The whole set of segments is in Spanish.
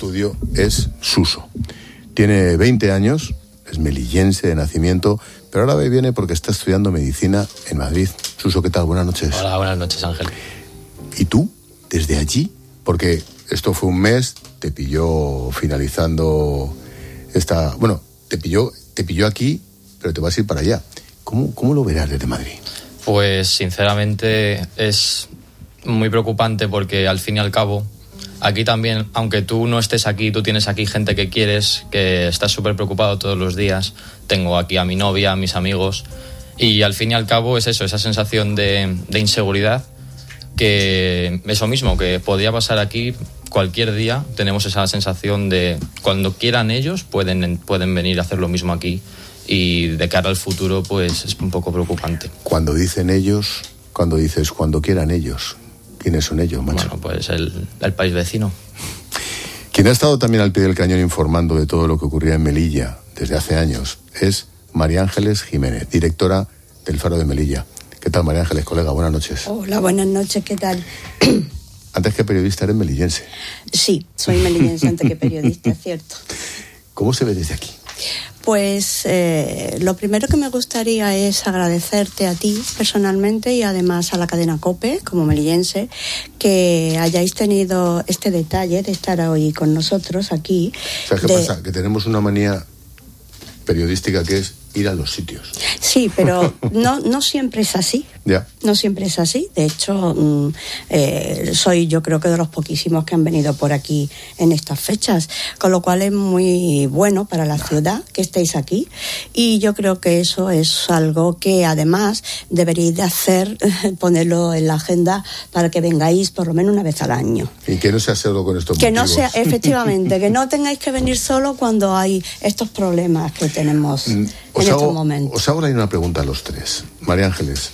estudio es Suso. Tiene 20 años, es melillense de nacimiento, pero ahora viene porque está estudiando medicina en Madrid. Suso, ¿qué tal? Buenas noches. Hola, buenas noches, Ángel. ¿Y tú? ¿Desde allí? Porque esto fue un mes, te pilló finalizando esta... Bueno, te pilló aquí, pero te vas a ir para allá. ¿Cómo lo verás desde Madrid? Pues sinceramente es muy preocupante porque al fin y al cabo aquí también, aunque tú no estés aquí, tú tienes aquí gente que quieres, que estás súper preocupado todos los días. Tengo aquí a mi novia, a mis amigos, y al fin y al cabo es eso, esa sensación de inseguridad, que eso mismo, que podría pasar aquí cualquier día. Tenemos esa sensación de cuando quieran ellos pueden venir a hacer lo mismo aquí, y de cara al futuro pues es un poco preocupante. Cuando dicen ellos, cuando dices cuando quieran ellos, ¿quiénes son ellos, macho? Bueno, pues el país vecino. Quien ha estado también al pie del cañón informando de todo lo que ocurría en Melilla desde hace años es María Ángeles Jiménez, directora del Faro de Melilla. ¿Qué tal, María Ángeles, colega? Buenas noches. Hola, buenas noches, ¿qué tal? Antes que periodista eres melillense. Sí, soy melillense antes que periodista, es cierto. ¿Cómo se ve desde aquí? Pues lo primero que me gustaría es agradecerte a ti personalmente y además a la cadena COPE, como melillense, que hayáis tenido este detalle de estar hoy con nosotros aquí. ¿Sabes qué pasa? Que tenemos una manía periodística que es ir a los sitios. Sí, pero no siempre es así. Ya. No siempre es así. De hecho, soy yo creo que de los poquísimos que han venido por aquí en estas fechas, con lo cual es muy bueno para la ciudad que estéis aquí, y yo creo que eso es algo que además deberíais de hacer, ponerlo en la agenda para que vengáis por lo menos una vez al año. Y que no sea solo con estos que motivos. No sea, efectivamente, que no tengáis que venir solo cuando hay estos problemas que tenemos en estos momentos. Os hago ahí una pregunta a los tres. María Ángeles,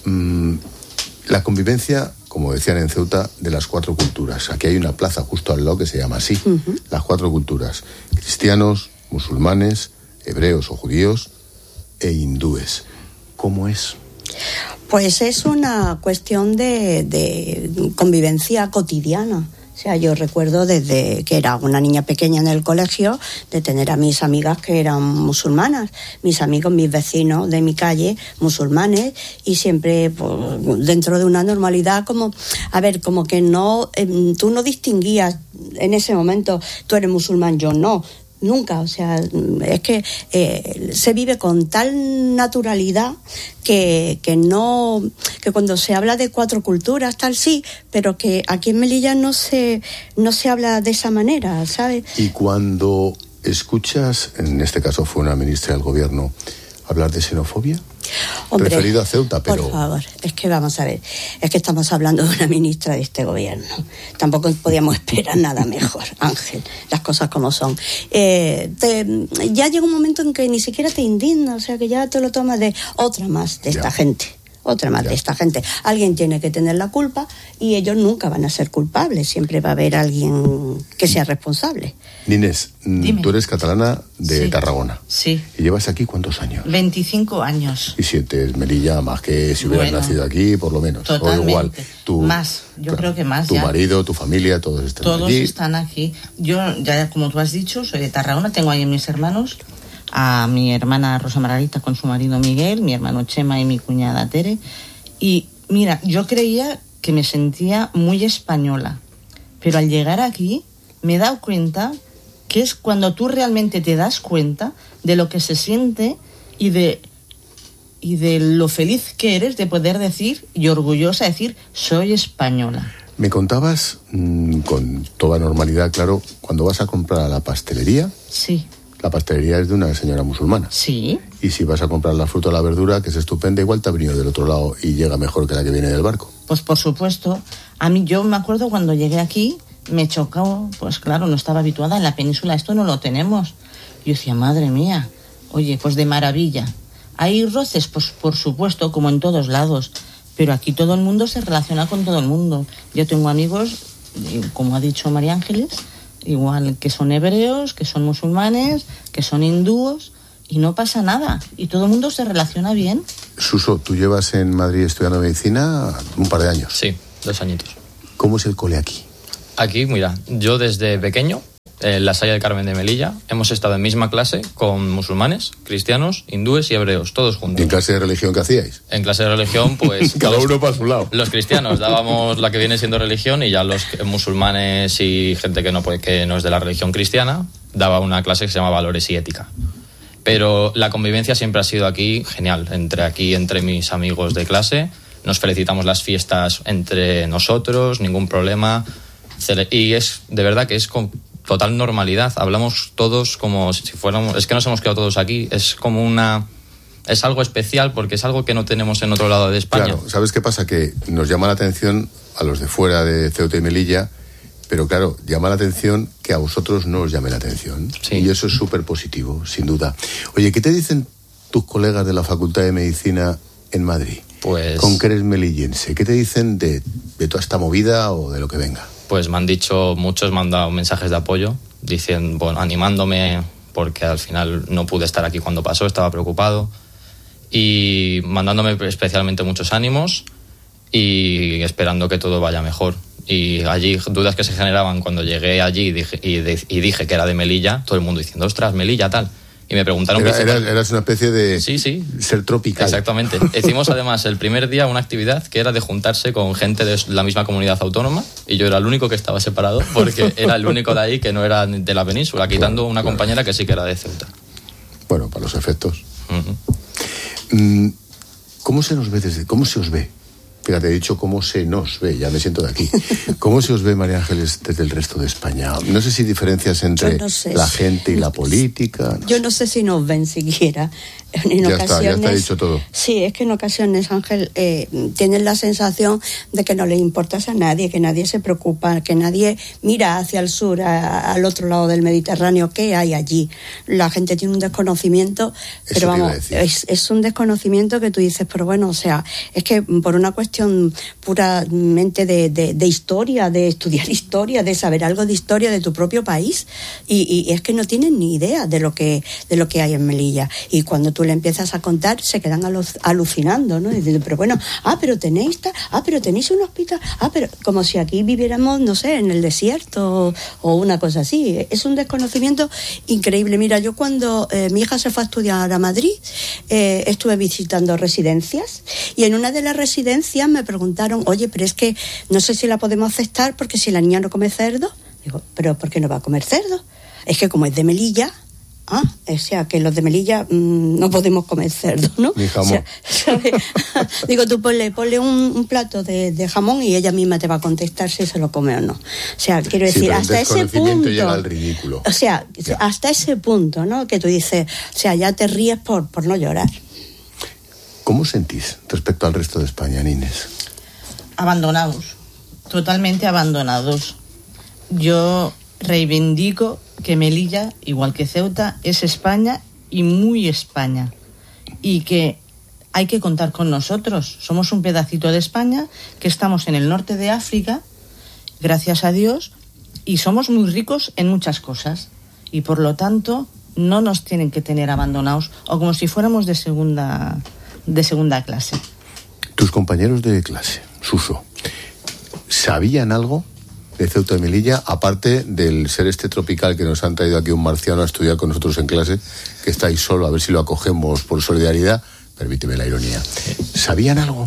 la convivencia, como decían en Ceuta, de las 4 culturas. Aquí hay una plaza justo al lado que se llama así, las 4 culturas: cristianos, musulmanes, hebreos o judíos e hindúes. ¿Cómo es? Pues es una cuestión de convivencia cotidiana. O sea, yo recuerdo desde que era una niña pequeña en el colegio de tener a mis amigas que eran musulmanas, mis amigos, mis vecinos de mi calle, musulmanes, y siempre pues, dentro de una normalidad como que no, tú no distinguías en ese momento, tú eres musulmán, yo no. Nunca, o sea, es que se vive con tal naturalidad que cuando se habla de 4 culturas, tal sí, pero que aquí en Melilla no se habla de esa manera, ¿sabes? Y cuando escuchas, en este caso fue una ministra del gobierno, hablar de xenofobia, hombre, referido a Ceuta, pero... Por favor, es que vamos a ver, es que estamos hablando de una ministra de este gobierno. Tampoco podíamos esperar nada mejor, Ángel, las cosas como son. Ya llega un momento en que ni siquiera te indigna, o sea, que ya te lo tomas de otra más de esta gente. Otra más de esta gente. Alguien tiene que tener la culpa y ellos nunca van a ser culpables. Siempre va a haber alguien que sea responsable. Inés, tú eres catalana de Sí. Tarragona. Sí. ¿Y llevas aquí cuántos años? 25 años. Y sientes Melilla más que si hubieras nacido aquí, por lo menos. Totalmente. O igual. Más, yo creo que más. Tu ya. marido, tu familia, todos están Todos allí. están aquí. Yo, ya como tú has dicho, soy de Tarragona, tengo ahí a mis hermanos, a mi hermana Rosa Margarita con su marido Miguel, mi hermano Chema y mi cuñada Tere. Y mira, yo creía que me sentía muy española, pero al llegar aquí me he dado cuenta que es cuando tú realmente te das cuenta de lo que se siente y de lo feliz que eres de poder decir, y orgullosa de decir, soy española. Me contabas, con toda normalidad, claro, cuando vas a comprar a la pastelería. Sí. La pastelería es de una señora musulmana. Sí. Y si vas a comprar la fruta o la verdura, que es estupenda, igual te ha venido del otro lado y llega mejor que la que viene del barco. Pues por supuesto. A mí, yo me acuerdo cuando llegué aquí, me chocó, pues claro, no estaba habituada. En la península esto no lo tenemos. Yo decía, madre mía, oye, pues de maravilla. Hay roces, pues por supuesto, como en todos lados. Pero aquí todo el mundo se relaciona con todo el mundo. Yo tengo amigos, como ha dicho María Ángeles, igual que son hebreos, que son musulmanes, que son hindúos, y no pasa nada, y todo el mundo se relaciona bien. Suso, tú llevas en Madrid estudiando medicina un par de años. Sí, 2 añitos. ¿Cómo es el cole aquí? Aquí, mira, yo desde pequeño en la Salle del Carmen de Melilla. Hemos estado en misma clase con musulmanes, cristianos, hindúes y hebreos, todos juntos. ¿Y en clase de religión qué hacíais? En clase de religión, pues... Cada uno para su lado. Los cristianos dábamos la que viene siendo religión, y ya los musulmanes y gente que no es de la religión cristiana daba una clase que se llama Valores y Ética. Pero la convivencia siempre ha sido aquí genial, entre mis amigos de clase. Nos felicitamos las fiestas entre nosotros, ningún problema. Y es de verdad que es con total normalidad. Hablamos todos como si fuéramos... Es que nos hemos quedado todos aquí. Es como es algo especial porque es algo que no tenemos en otro lado de España. Claro, ¿sabes qué pasa? Que nos llama la atención a los de fuera de Ceuta y Melilla, pero claro, llama la atención que a vosotros no os llame la atención. Sí. Y eso es súper positivo, sin duda. Oye, ¿qué te dicen tus colegas de la Facultad de Medicina en Madrid? Pues... Con que eres melillense. ¿Qué te dicen de toda esta movida o de lo que venga? Pues me han dicho, muchos me han dado mensajes de apoyo, animándome, porque al final no pude estar aquí cuando pasó, estaba preocupado, y mandándome especialmente muchos ánimos y esperando que todo vaya mejor. Y allí, dudas que se generaban cuando llegué allí y dije que era de Melilla, todo el mundo diciendo, ostras, Melilla, tal. Y me preguntaron... Eras una especie de... Sí. Ser tropical. Exactamente. Hicimos además el primer día una actividad que era de juntarse con gente de la misma comunidad autónoma, y yo era el único que estaba separado porque era el único de ahí que no era de la península, quitando una compañera que sí que era de Ceuta. Bueno, para los efectos. Uh-huh. ¿Cómo se os ve? Fíjate, he dicho cómo se nos ve, ya me siento de aquí. ¿Cómo se os ve, María Ángeles, desde el resto de España? No sé si diferencias entre la gente y la política. Yo no sé si nos ven siquiera. Ya está dicho todo. Sí, es que en ocasiones, Ángel, tienen la sensación de que no le importas a nadie, que nadie se preocupa, que nadie mira hacia el sur, al otro lado del Mediterráneo, ¿qué hay allí? La gente tiene un desconocimiento, pero vamos, es un desconocimiento que tú dices, pero bueno, o sea, es que por una cuestión puramente de historia, de estudiar historia, de saber algo de historia de tu propio país, y es que no tienen ni idea de lo que hay en Melilla. Y cuando tú le empiezas a contar, se quedan alucinando, ¿no? Diciendo, pero bueno, pero tenéis un hospital, pero como si aquí viviéramos, no sé, en el desierto o una cosa así. Es un desconocimiento increíble. Mira, yo cuando mi hija se fue a estudiar a Madrid, estuve visitando residencias, y en una de las residencias me preguntaron, oye, pero es que no sé si la podemos aceptar porque si la niña no come cerdo. Digo, pero ¿por qué no va a comer cerdo? Es que como es de Melilla... o sea, que los de Melilla no podemos comer cerdo, ¿no? Ni jamón. Digo, tú ponle un plato de jamón y ella misma te va a contestar si se lo come o no. O sea, quiero decir, hasta ese punto... llega al ridículo. O sea, hasta ese punto, ¿no? Que tú dices, o sea, ya te ríes por no llorar. ¿Cómo sentís respecto al resto de España, Inés? Abandonados, totalmente abandonados. Yo reivindico que Melilla, igual que Ceuta, es España y muy España. Y que hay que contar con nosotros. Somos un pedacito de España, que estamos en el norte de África, gracias a Dios, y somos muy ricos en muchas cosas. Y por lo tanto, no nos tienen que tener abandonados o como si fuéramos de segunda clase. Tus compañeros de clase, Suso, ¿sabían algo de Ceuta y Melilla, aparte del ser tropical que nos han traído aquí un marciano a estudiar con nosotros en clase, que está ahí solo, a ver si lo acogemos por solidaridad? Permíteme la ironía. ¿Sabían algo?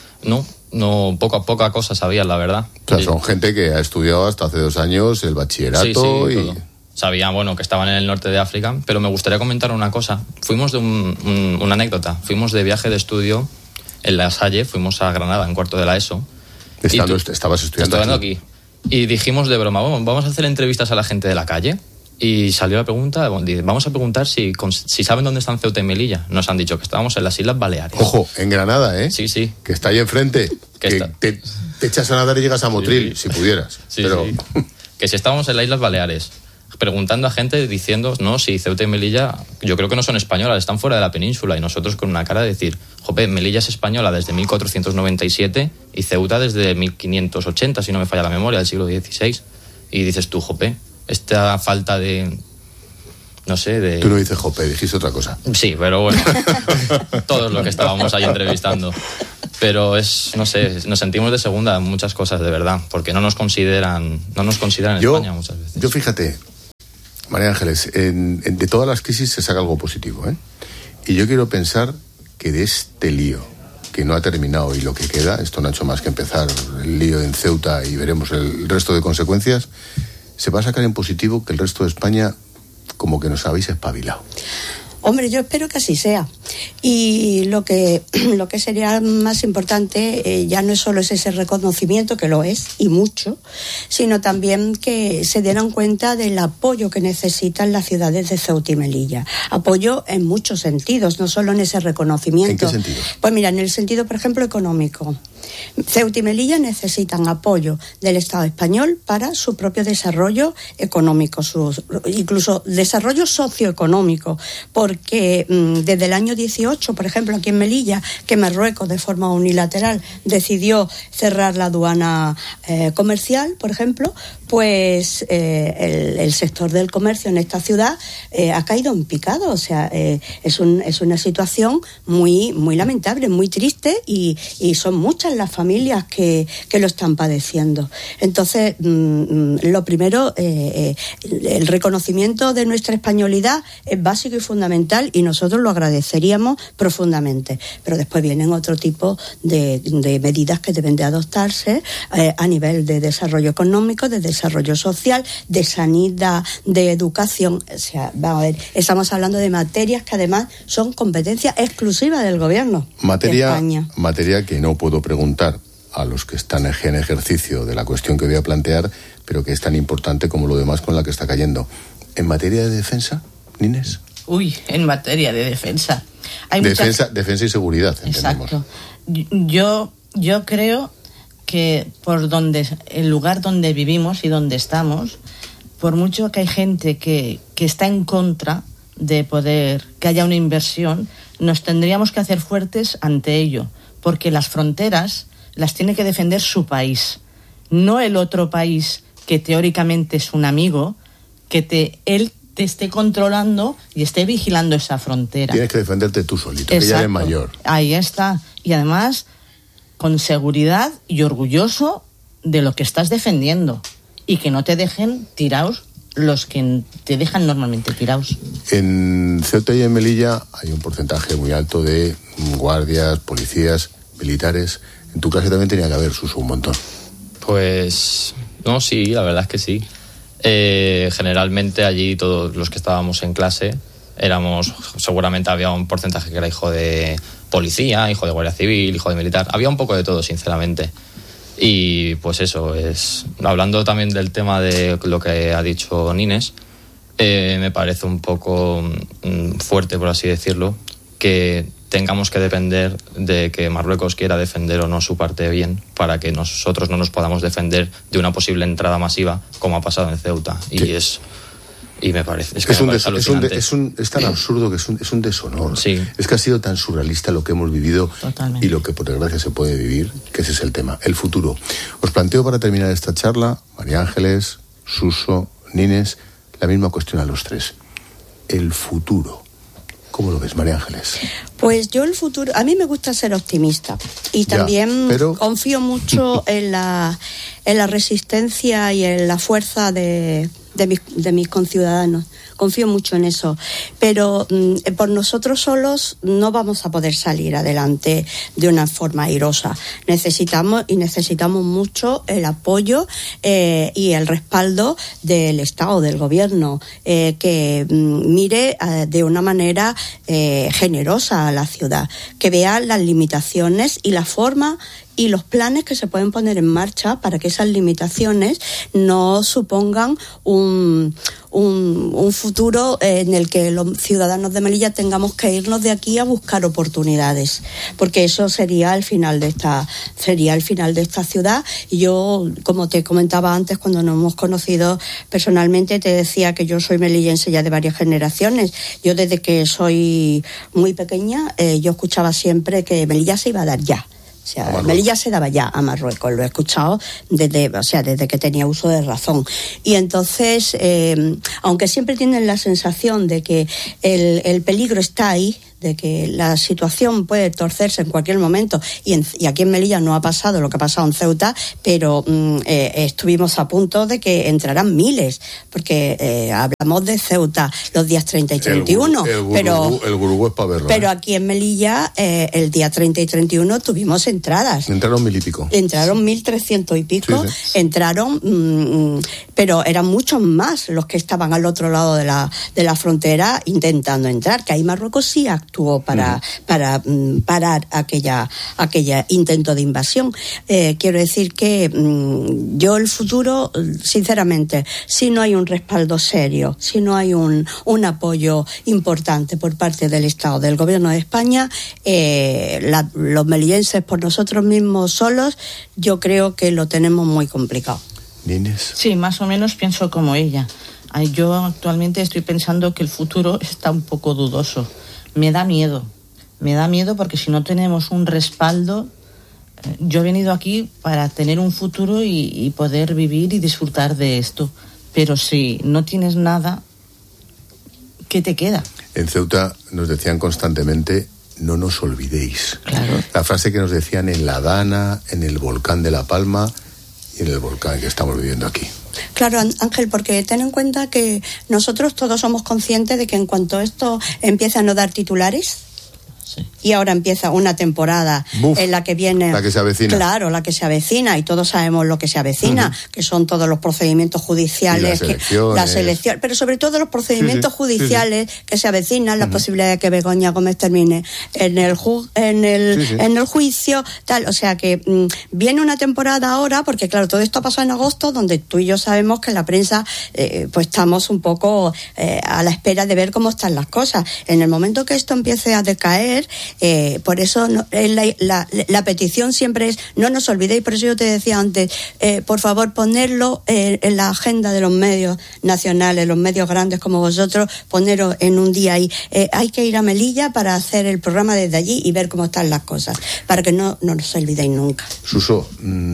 No, poca cosa sabían, la verdad. O sea, son gente que ha estudiado hasta hace 2 años el bachillerato y... Todo. Sabían, que estaban en el norte de África, pero me gustaría comentar una cosa. Fuimos de una anécdota. Fuimos de viaje de estudio en La Salle, fuimos a Granada en cuarto de la ESO. Estabas estudiando aquí. Y dijimos de broma, vamos a hacer entrevistas a la gente de la calle. Y salió la pregunta, vamos a preguntar si saben dónde están Ceuta y Melilla. Nos han dicho que estábamos en las Islas Baleares. Ojo, en Granada, ¿eh? Sí. Que está ahí enfrente. Que te echas a nadar y llegas a Motril, si pudieras. Sí. Que si estábamos en las Islas Baleares, preguntando a gente, diciendo, no, si Ceuta y Melilla, yo creo que no son españolas, están fuera de la península. Y nosotros con una cara de decir, jope, Melilla es española desde 1497 y Ceuta desde 1580, si no me falla la memoria, del siglo XVI. Y dices tú, jope, esta falta de... No sé, de... Tú no dices jope, dijiste otra cosa. Sí, pero bueno, todos los que estábamos ahí entrevistando. Pero no sé, nos sentimos de segunda en muchas cosas, de verdad, porque no nos consideran en España muchas veces. Yo, fíjate, María Ángeles, de todas las crisis se saca algo positivo, ¿eh? Y yo quiero pensar que de este lío, que no ha terminado y lo que queda, esto no ha hecho más que empezar el lío en Ceuta y veremos el resto de consecuencias, se va a sacar en positivo que el resto de España como que nos habéis espabilado. Hombre, yo espero que así sea. Y lo que sería más importante ya no es solo ese reconocimiento, que lo es, y mucho, sino también que se dieran cuenta del apoyo que necesitan las ciudades de Ceuta y Melilla. Apoyo en muchos sentidos, no solo en ese reconocimiento. ¿En qué sentido? Pues mira, en el sentido, por ejemplo, económico. Ceuta y Melilla necesitan apoyo del Estado español para su propio desarrollo económico, incluso desarrollo socioeconómico, porque desde el año 18, por ejemplo, aquí en Melilla, que Marruecos de forma unilateral decidió cerrar la aduana comercial, por ejemplo, pues el sector del comercio en esta ciudad ha caído en picado. O sea, es una situación muy, muy lamentable, muy triste, y son muchas las familias que lo están padeciendo. Entonces, lo primero, el reconocimiento de nuestra españolidad es básico y fundamental, y nosotros lo agradeceríamos profundamente. Pero después vienen otro tipo de medidas que deben de adoptarse a nivel de desarrollo económico, de desarrollo social, de sanidad, de educación. O sea, vamos a ver, estamos hablando de materias que además son competencia exclusiva del gobierno de España. Materia que no puedo preguntar a los que están en ejercicio de la cuestión que voy a plantear, pero que es tan importante como lo demás con la que está cayendo. ¿En materia de defensa, Nines? Uy, en materia de defensa. Hay defensa y seguridad, entendemos. Exacto. Yo creo que el lugar donde vivimos y donde estamos, por mucho que hay gente que está en contra de poder que haya una inversión, nos tendríamos que hacer fuertes ante ello, porque las fronteras las tiene que defender su país, no el otro país que teóricamente es un amigo, que él te esté controlando y esté vigilando esa frontera. Tienes que defenderte tú solito, exacto, que ya eres mayor. Ahí está. Y además, con seguridad y orgulloso de lo que estás defendiendo. Y que no te dejen tirados los que te dejan normalmente tirados. En Ceuta y en Melilla hay un porcentaje muy alto de guardias, policías, militares. En tu clase también tenía que haber, Suso, un montón. Pues no, sí, la verdad es que sí. Generalmente allí todos los que estábamos en clase seguramente había un porcentaje que era hijo de policía, hijo de guardia civil, hijo de militar. Había un poco de todo, sinceramente. Y pues eso, hablando también del tema de lo que ha dicho Nines, me parece un poco fuerte, por así decirlo, que tengamos que depender de que Marruecos quiera defender o no su parte bien para que nosotros no nos podamos defender de una posible entrada masiva, como ha pasado en Ceuta. Sí. Y me parece alucinante. Es tan absurdo que es un deshonor. Sí. Es que ha sido tan surrealista lo que hemos vivido. Totalmente. Y lo que por desgracia se puede vivir, que ese es el tema, el futuro. Os planteo para terminar esta charla, María Ángeles, Suso, Nines, la misma cuestión a los tres. El futuro. ¿Cómo lo ves, María Ángeles? Pues yo el futuro, a mí me gusta ser optimista y también confío mucho en la resistencia y en la fuerza de mis conciudadanos. Confío mucho en eso, pero por nosotros solos no vamos a poder salir adelante de una forma airosa. Necesitamos mucho el apoyo y el respaldo del Estado, del Gobierno, que mire de una manera generosa a la ciudad, que vea las limitaciones y la forma y los planes que se pueden poner en marcha para que esas limitaciones no supongan un futuro en el que los ciudadanos de Melilla tengamos que irnos de aquí a buscar oportunidades, porque eso sería el final de esta ciudad. Y yo, como te comentaba antes, cuando nos hemos conocido personalmente, te decía que yo soy melillense ya de varias generaciones. Yo desde que soy muy pequeña, yo escuchaba siempre que Melilla se iba a dar ya. O sea, Melilla se daba ya a Marruecos, lo he escuchado desde que tenía uso de razón. Y entonces, aunque siempre tienen la sensación de que el peligro está ahí, de que la situación puede torcerse en cualquier momento, y aquí en Melilla no ha pasado lo que ha pasado en Ceuta, pero estuvimos a punto de que entraran miles, porque hablamos de Ceuta los días 30 y 31, el gurugú es para verlo. Pero aquí en Melilla el día 30 y 31 tuvimos entradas. Entraron 1.000 y pico. Entraron 1.300 y pico, sí. Entraron, pero eran muchos más los que estaban al otro lado de la frontera intentando entrar, que ahí Marruecos sí actuó para parar aquella intento de invasión. Quiero decir que yo el futuro, sinceramente, si no hay un respaldo serio, si no hay un apoyo importante por parte del Estado, del Gobierno de España, los melillenses por nosotros mismos solos, yo creo que lo tenemos muy complicado. ¿Inés? Sí, más o menos pienso como ella. Yo actualmente estoy pensando que el futuro está un poco dudoso. Me da miedo porque si no tenemos un respaldo, yo he venido aquí para tener un futuro y poder vivir y disfrutar de esto. Pero si no tienes nada, ¿qué te queda? En Ceuta nos decían constantemente, no nos olvidéis. Claro. La frase que nos decían en La Dana, en el volcán de La Palma y en el volcán que estamos viviendo aquí. Claro, Ángel, porque ten en cuenta que nosotros todos somos conscientes de que en cuanto esto empieza a no dar titulares, sí. Y ahora empieza una temporada en la que viene... La que se avecina. Claro, la que se avecina, y todos sabemos lo que se avecina, que son todos los procedimientos judiciales, la selección, pero sobre todo los procedimientos judiciales que se avecinan, la posibilidad de que Begoña Gómez termine en el juicio, tal. O sea que viene una temporada ahora, porque claro, todo esto pasó en agosto, donde tú y yo sabemos que la prensa pues estamos un poco a la espera de ver cómo están las cosas. En el momento que esto empiece a decaer, por eso la petición siempre es no nos olvidéis. Por eso yo te decía antes, por favor ponerlo en la agenda de los medios nacionales, los medios grandes como vosotros, poneros en un día ahí. Hay que ir a Melilla para hacer el programa desde allí y ver cómo están las cosas, para que no nos olvidéis nunca. Suso,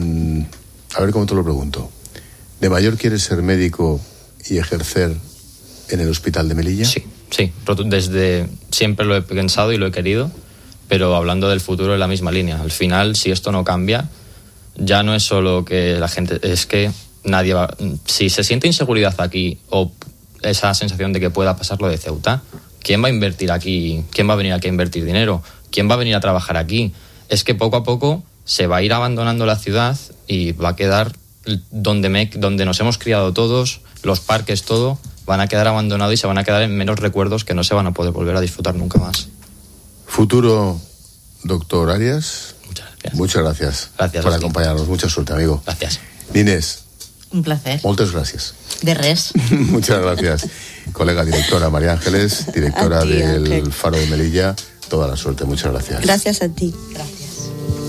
a ver cómo te lo pregunto. ¿De mayor quieres ser médico y ejercer en el hospital de Melilla? Sí, desde siempre lo he pensado y lo he querido, pero hablando del futuro en la misma línea. Al final, si esto no cambia, ya no es solo que la gente, es que nadie va... Si se siente inseguridad aquí o esa sensación de que pueda pasar lo de Ceuta, ¿quién va a invertir aquí? ¿Quién va a venir aquí a invertir dinero? ¿Quién va a venir a trabajar aquí? Es que poco a poco se va a ir abandonando la ciudad y va a quedar donde nos hemos criado todos, los parques, todo, van a quedar abandonados y se van a quedar en menos recuerdos que no se van a poder volver a disfrutar nunca más. Futuro, doctor Arias. Muchas gracias. Gracias por acompañarnos. Mucha suerte, amigo. Gracias. Inés. Un placer. Muchas gracias. De res. Muchas gracias. Colega directora María Ángeles, directora a ti, del Ángel. Faro de Melilla. Toda la suerte. Muchas gracias. Gracias a ti. Gracias.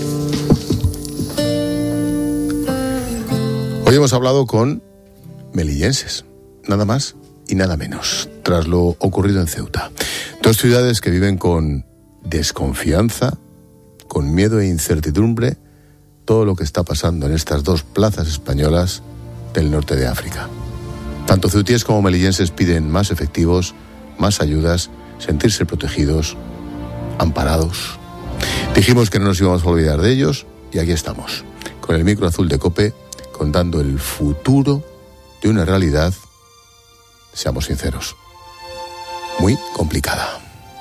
Hoy hemos hablado con melillenses, nada más y nada menos, tras lo ocurrido en Ceuta. Dos ciudades que viven con desconfianza, con miedo e incertidumbre, todo lo que está pasando en estas dos plazas españolas del norte de África. Tanto ceutíes como melillenses piden más efectivos, más ayudas, sentirse protegidos, amparados. Dijimos que no nos íbamos a olvidar de ellos y aquí estamos, con el micro azul de COPE, contando el futuro de una realidad, seamos sinceros, muy complicada.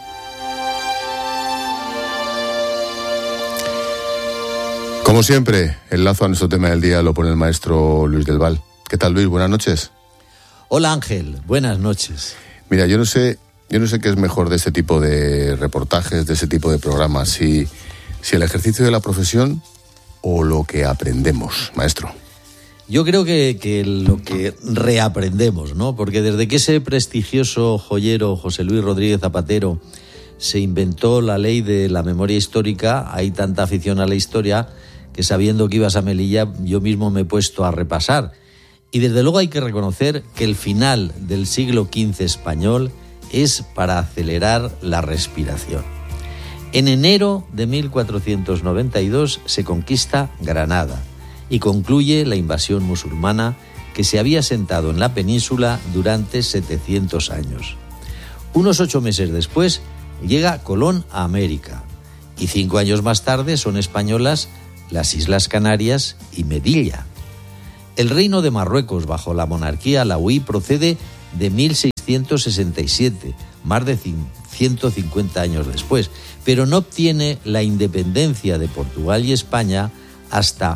Como siempre, el lazo a nuestro tema del día lo pone el maestro Luis del Val. ¿Qué tal, Luis? Buenas noches. Hola, Ángel. Buenas noches. Mira, yo no sé qué es mejor de este tipo de reportajes, de ese tipo de programas, si el ejercicio de la profesión o lo que aprendemos, maestro. Yo creo que lo que reaprendemos, ¿no? Porque desde que ese prestigioso joyero José Luis Rodríguez Zapatero se inventó la ley de la memoria histórica, hay tanta afición a la historia que sabiendo que ibas a Melilla yo mismo me he puesto a repasar. Y desde luego hay que reconocer que el final del siglo XV español es para acelerar la respiración. En enero de 1492 se conquista Granada y concluye la invasión musulmana que se había asentado en la península durante 700 años. Unos 8 meses después, llega Colón a América y 5 años más tarde son españolas las Islas Canarias y Melilla. El reino de Marruecos bajo la monarquía alauí procede de 1667, más de 150 años después, pero no obtiene la independencia de Portugal y España hasta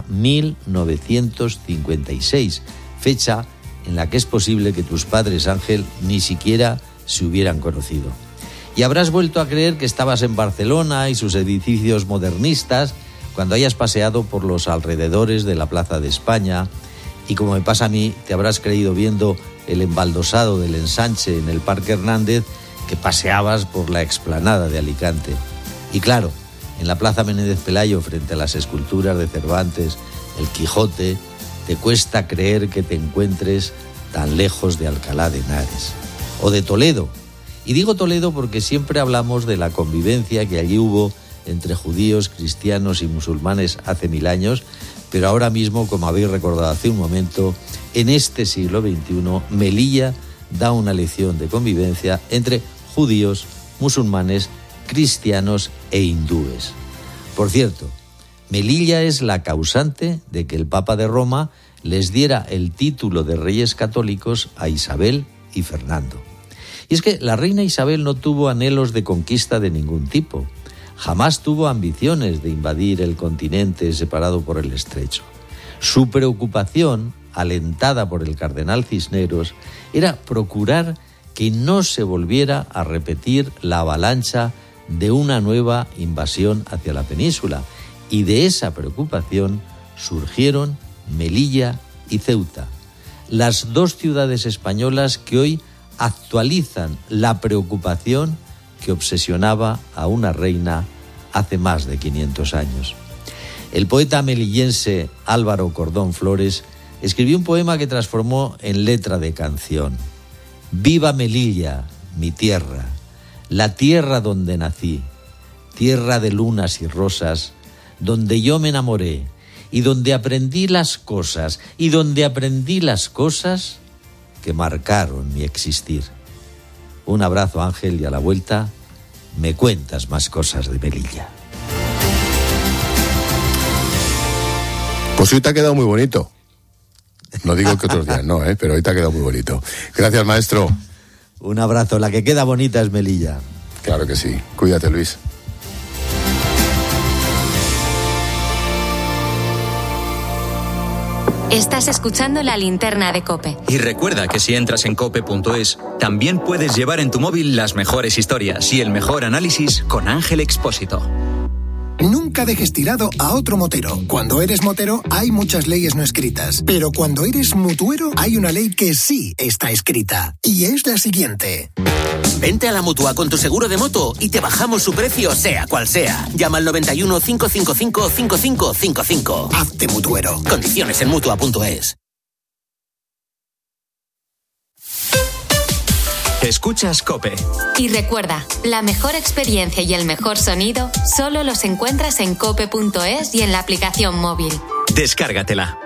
1956, fecha en la que es posible que tus padres, Ángel, ni siquiera se hubieran conocido. Y habrás vuelto a creer que estabas en Barcelona y sus edificios modernistas cuando hayas paseado por los alrededores de la Plaza de España, y como me pasa a mí, te habrás creído viendo el embaldosado del ensanche en el Parque Hernández que paseabas por la explanada de Alicante. Y claro, en la Plaza Menéndez Pelayo, frente a las esculturas de Cervantes, el Quijote, te cuesta creer que te encuentres tan lejos de Alcalá de Henares. O de Toledo. Y digo Toledo porque siempre hablamos de la convivencia que allí hubo entre judíos, cristianos y musulmanes hace 1000 años, pero ahora mismo, como habéis recordado hace un momento, en este siglo XXI, Melilla da una lección de convivencia entre judíos, musulmanes, cristianos e hindúes. Por cierto, Melilla es la causante de que el Papa de Roma les diera el título de reyes católicos a Isabel y Fernando. Y es que la reina Isabel no tuvo anhelos de conquista de ningún tipo. Jamás tuvo ambiciones de invadir el continente separado por el estrecho. Su preocupación, alentada por el cardenal Cisneros, era procurar que no se volviera a repetir la avalancha de una nueva invasión hacia la península. Y de esa preocupación surgieron Melilla y Ceuta, las 2 ciudades españolas que hoy actualizan la preocupación que obsesionaba a una reina hace más de 500 años. El poeta melillense Álvaro Cordón Flores escribió un poema que transformó en letra de canción. Viva Melilla, mi tierra, la tierra donde nací, tierra de lunas y rosas, donde yo me enamoré y donde aprendí las cosas, que marcaron mi existir. Un abrazo, Ángel, y a la vuelta me cuentas más cosas de Melilla. Pues hoy te ha quedado muy bonito. No digo que otros días no, pero hoy te ha quedado muy bonito. Gracias, maestro. Un abrazo, la que queda bonita es Melilla. Claro que sí. Cuídate, Luis. Estás escuchando La Linterna de COPE. Y recuerda que si entras en cope.es, también puedes llevar en tu móvil las mejores historias y el mejor análisis con Ángel Expósito. Nunca dejes tirado a otro motero. Cuando eres motero hay muchas leyes no escritas, pero cuando eres mutuero hay una ley que sí está escrita, y es la siguiente. Vente a la Mutua con tu seguro de moto y te bajamos su precio sea cual sea. Llama al 91 555 5555. Hazte mutuero. Condiciones en Mutua.es. Escuchas COPE. Y recuerda, la mejor experiencia y el mejor sonido solo los encuentras en cope.es y en la aplicación móvil. Descárgatela.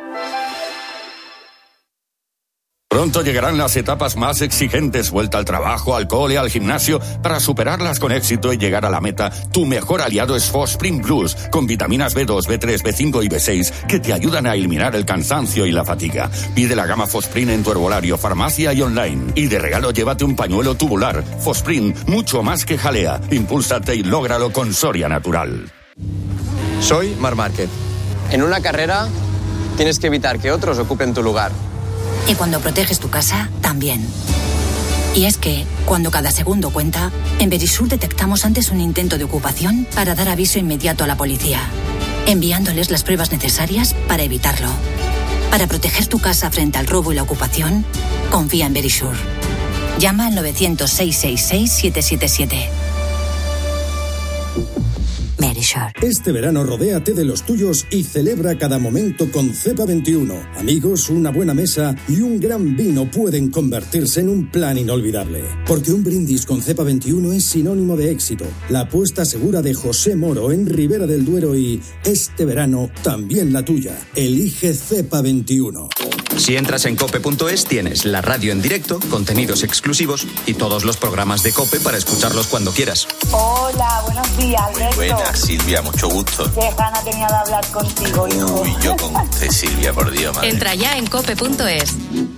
Pronto llegarán las etapas más exigentes, vuelta al trabajo, al cole, al gimnasio. Para superarlas con éxito y llegar a la meta, tu mejor aliado es Fosprin Plus, con vitaminas B2, B3, B5 y B6, que te ayudan a eliminar el cansancio y la fatiga. Pide la gama Fosprin en tu herbolario, farmacia y online. Y de regalo llévate un pañuelo tubular. Fosprin, mucho más que jalea. Impúlsate y lógralo con Soria Natural. Soy Marc Márquez. En una carrera tienes que evitar que otros ocupen tu lugar. Y cuando proteges tu casa, también. Y es que, cuando cada segundo cuenta, en Verisur detectamos antes un intento de ocupación para dar aviso inmediato a la policía, enviándoles las pruebas necesarias para evitarlo. Para proteger tu casa frente al robo y la ocupación, confía en Verisur. Llama al 900-666-777. Verisur. Este verano rodéate de los tuyos y celebra cada momento con Cepa 21. Amigos, una buena mesa y un gran vino pueden convertirse en un plan inolvidable. Porque un brindis con Cepa 21 es sinónimo de éxito. La apuesta segura de José Moro en Ribera del Duero y este verano también la tuya. Elige Cepa 21. Si entras en cope.es tienes la radio en directo, contenidos exclusivos y todos los programas de COPE para escucharlos cuando quieras. Hola, buenos días, Alberto. Muy buenas, Silvia, mucho gusto. Qué gana tenía de hablar contigo, hijo. Uy, yo con usted, Silvia, por Dios, madre. Entra ya en cope.es.